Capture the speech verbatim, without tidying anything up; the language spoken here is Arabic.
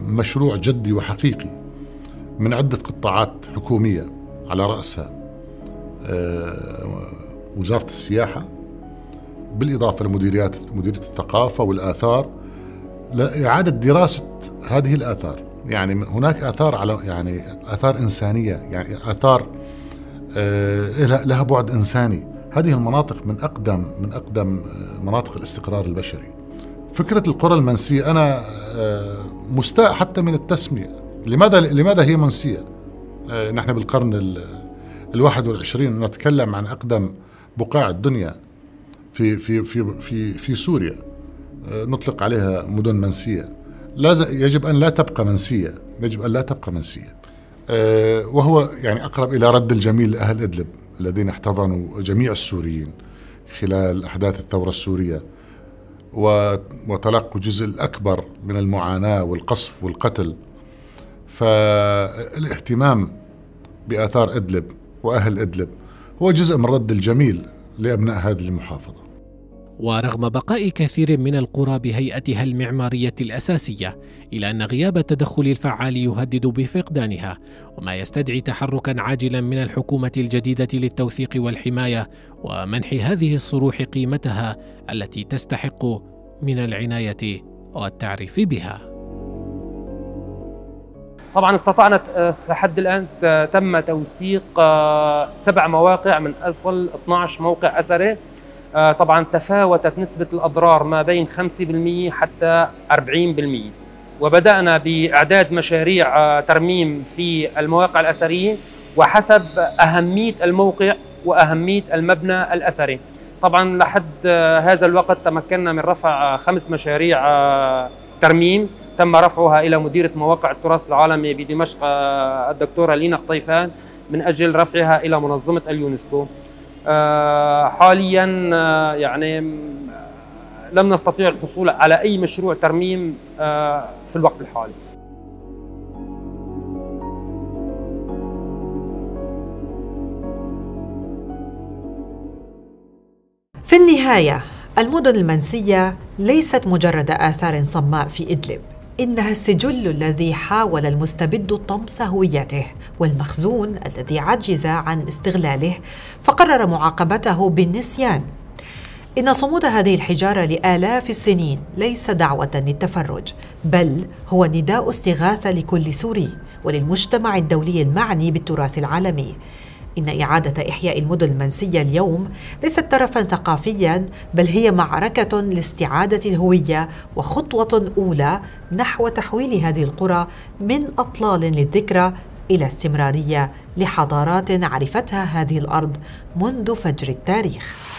مشروع جدي وحقيقي من عدة قطاعات حكومية، على رأسها وزارة السياحة، بالإضافة لمديريات مديرية الثقافة والآثار، لإعادة دراسة هذه الآثار. يعني هناك آثار على يعني آثار إنسانية، يعني آثار لها بعد إنساني. هذه المناطق من أقدم من أقدم مناطق الاستقرار البشري. فكرة القرى المنسية أنا مستاء حتى من التسمية. لماذا لماذا هي منسية؟ نحن بالقرن الواحد والعشرين نتكلم عن أقدم بقاع الدنيا في في في في في سوريا، نطلق عليها مدن منسية. لازم يجب أن لا تبقى منسية، يجب أن لا تبقى منسية. وهو يعني أقرب إلى رد الجميل لأهل إدلب الذين احتضنوا جميع السوريين خلال أحداث الثورة السورية، وتلقوا الجزء الأكبر من المعاناة والقصف والقتل. فالاهتمام بآثار إدلب وأهل إدلب هو جزء من رد الجميل لأبناء هذه المحافظة. ورغم بقاء كثير من القرى بهيئتها المعمارية الأساسية، إلا أن غياب التدخل الفعال يهدد بفقدانها، وما يستدعي تحركا عاجلا من الحكومة الجديدة للتوثيق والحماية ومنح هذه الصروح قيمتها التي تستحق من العناية والتعريف بها. طبعا استطعنا لحد الآن تم توثيق سبع مواقع من أصل اثني عشر موقع أثري. طبعا تفاوتت نسبة الأضرار ما بين خمسة بالمئة حتى أربعين بالمئة، وبدأنا بإعداد مشاريع ترميم في المواقع الأثرية وحسب أهمية الموقع وأهمية المبنى الأثري. طبعا لحد هذا الوقت تمكنا من رفع خمس مشاريع ترميم تم رفعها إلى مديرة مواقع التراث العالمي بدمشق الدكتورة لينا قطيفان من أجل رفعها إلى منظمة اليونسكو. حاليا يعني لم نستطيع الحصول على أي مشروع ترميم في الوقت الحالي. في النهاية، المدن المنسية ليست مجرد آثار صماء في إدلب، إنها السجل الذي حاول المستبد طمس هويته، والمخزون الذي عجز عن استغلاله فقرر معاقبته بالنسيان. إن صمود هذه الحجارة لآلاف السنين ليس دعوة للتفرج، بل هو نداء استغاثة لكل سوري وللمجتمع الدولي المعني بالتراث العالمي. إن إعادة إحياء المدن المنسية اليوم ليست ترفاً ثقافياً، بل هي معركة لاستعادة الهوية وخطوة أولى نحو تحويل هذه القرى من أطلال للذكرى إلى استمرارية لحضارات عرفتها هذه الأرض منذ فجر التاريخ.